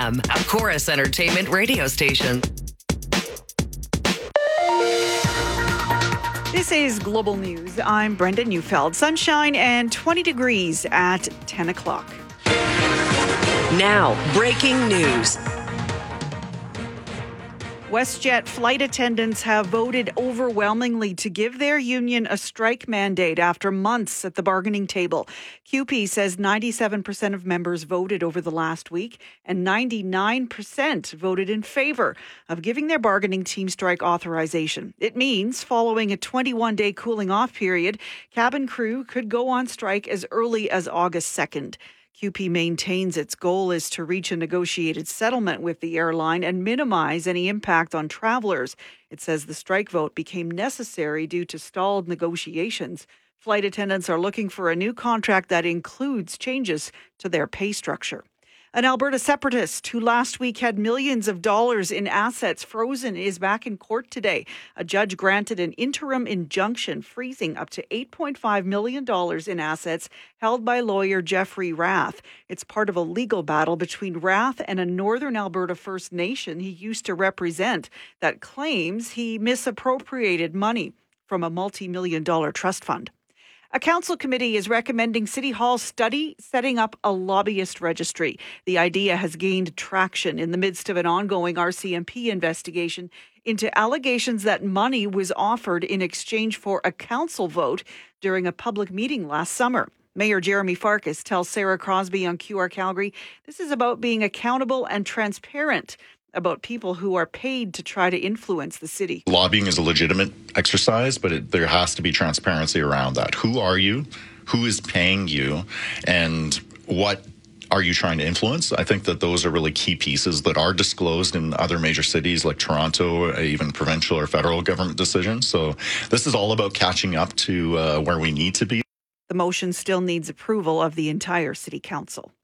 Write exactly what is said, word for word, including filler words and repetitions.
M, a Chorus Entertainment radio station. This is Global News. I'm Brenda Neufeld. Sunshine and twenty degrees at ten o'clock. Now, breaking news. WestJet flight attendants have voted overwhelmingly to give their union a strike mandate after months at the bargaining table. C U P E says ninety-seven percent of members voted over the last week and ninety-nine percent voted in favour of giving their bargaining team strike authorization. It means following a twenty-one day cooling off period, cabin crew could go on strike as early as August second. C U P E maintains its goal is to reach a negotiated settlement with the airline and minimize any impact on travelers. It says the strike vote became necessary due to stalled negotiations. Flight attendants are looking for a new contract that includes changes to their pay structure. An Alberta separatist who last week had millions of dollars in assets frozen is back in court today. A judge granted an interim injunction freezing up to eight point five million dollars in assets held by lawyer Jeffrey Rath. It's part of a legal battle between Rath and a Northern Alberta First Nation he used to represent that claims he misappropriated money from a multi-million dollar trust fund. A council committee is recommending City Hall study setting up a lobbyist registry. The idea has gained traction in the midst of an ongoing R C M P investigation into allegations that money was offered in exchange for a council vote during a public meeting last summer. Mayor Jeremy Farkas tells Sarah Crosby on Q R Calgary, this is about being accountable and transparent about people who are paid to try to influence the city. Lobbying is a legitimate exercise, but it, there has to be transparency around that. Who are you? Who is paying you? And what are you trying to influence? I think that those are really key pieces that are disclosed in other major cities like Toronto, even provincial or federal government decisions. So this is all about catching up to uh, where we need to be. The motion still needs approval of the entire city council.